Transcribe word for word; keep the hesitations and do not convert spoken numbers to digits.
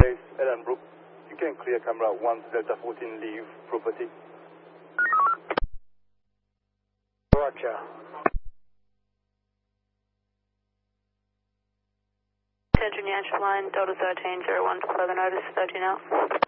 Ellenbrook. You can clear camera one Delta fourteen, leave property. Roger. Attention Yankee line, Delta thirteen, zero one, further notice, thirteen out.